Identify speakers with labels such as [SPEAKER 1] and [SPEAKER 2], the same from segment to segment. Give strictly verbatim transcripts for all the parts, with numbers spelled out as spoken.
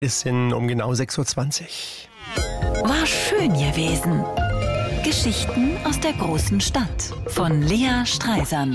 [SPEAKER 1] Es sind um genau sechs Uhr zwanzig.
[SPEAKER 2] War schön gewesen. Geschichten aus der großen Stadt von Lea Streisand.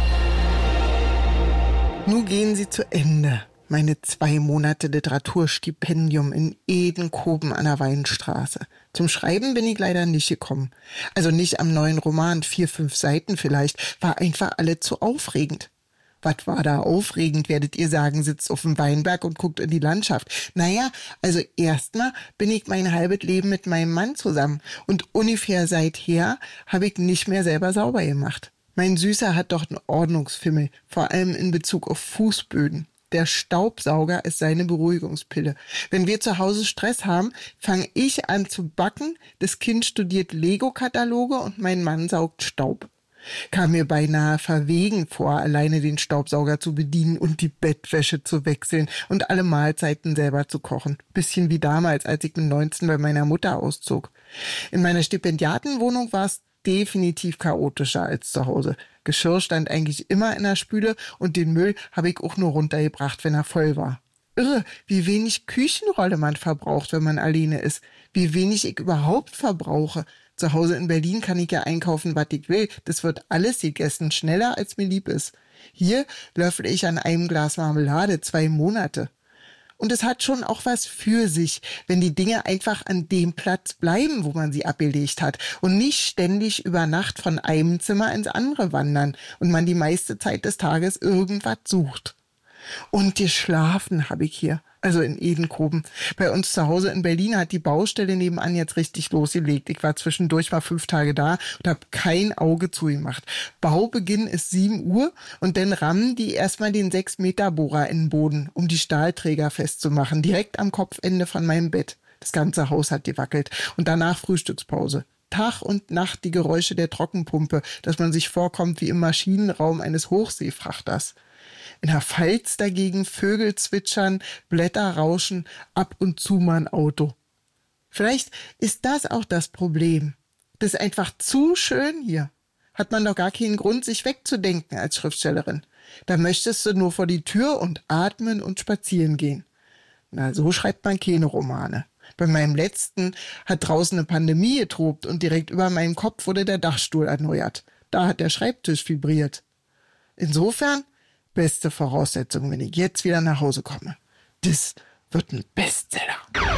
[SPEAKER 3] Nun gehen sie zu Ende. Meine zwei Monate Literaturstipendium in Edenkoben an der Weinstraße. Zum Schreiben bin ich leider nicht gekommen. Also nicht am neuen Roman, vier, fünf Seiten vielleicht. War einfach alle zu aufregend. Was war da aufregend, werdet ihr sagen, sitzt auf dem Weinberg und guckt in die Landschaft. Naja, also erstmal bin ich mein halbes Leben mit meinem Mann zusammen. Und ungefähr seither habe ich nicht mehr selber sauber gemacht. Mein Süßer hat doch einen Ordnungsfimmel, vor allem in Bezug auf Fußböden. Der Staubsauger ist seine Beruhigungspille. Wenn wir zu Hause Stress haben, fange ich an zu backen, das Kind studiert Lego-Kataloge und mein Mann saugt Staub. Kam mir beinahe verwegen vor, alleine den Staubsauger zu bedienen und die Bettwäsche zu wechseln und alle Mahlzeiten selber zu kochen. Bisschen wie damals, als ich mit neunzehn bei meiner Mutter auszog. In meiner Stipendiatenwohnung war es definitiv chaotischer als zu Hause. Geschirr stand eigentlich immer in der Spüle und den Müll habe ich auch nur runtergebracht, wenn er voll war. Irre, wie wenig Küchenrolle man verbraucht, wenn man alleine ist. Wie wenig ich überhaupt verbrauche. Zu Hause in Berlin kann ich ja einkaufen, was ich will. Das wird alles gegessen, schneller als mir lieb ist. Hier löffel ich an einem Glas Marmelade zwei Monate. Und es hat schon auch was für sich, wenn die Dinge einfach an dem Platz bleiben, wo man sie abgelegt hat und nicht ständig über Nacht von einem Zimmer ins andere wandern und man die meiste Zeit des Tages irgendwas sucht. Und geschlafen habe ich hier, also in Edenkoben. Bei uns zu Hause in Berlin hat die Baustelle nebenan jetzt richtig losgelegt. Ich war zwischendurch mal fünf Tage da und habe kein Auge zugemacht. Baubeginn ist sieben Uhr und dann rammen die erstmal den sechs Meter Bohrer in den Boden, um die Stahlträger festzumachen, direkt am Kopfende von meinem Bett. Das ganze Haus hat gewackelt und danach Frühstückspause. Tag und Nacht die Geräusche der Trockenpumpe, dass man sich vorkommt wie im Maschinenraum eines Hochseefrachters. In der Pfalz dagegen Vögel zwitschern, Blätter rauschen, ab und zu mal ein Auto. Vielleicht ist das auch das Problem. Das ist einfach zu schön hier. Hat man doch gar keinen Grund, sich wegzudenken als Schriftstellerin. Da möchtest du nur vor die Tür und atmen und spazieren gehen. Na, so schreibt man keine Romane. Bei meinem letzten hat draußen eine Pandemie getobt und direkt über meinem Kopf wurde der Dachstuhl erneuert. Da hat der Schreibtisch vibriert. Insofern beste Voraussetzung, wenn ich jetzt wieder nach Hause komme. Das wird ein Bestseller.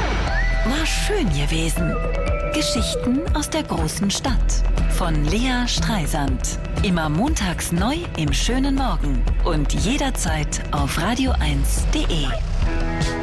[SPEAKER 2] War schön gewesen. Geschichten aus der großen Stadt von Lea Streisand. Immer montags neu im schönen Morgen und jederzeit auf radio eins punkt de.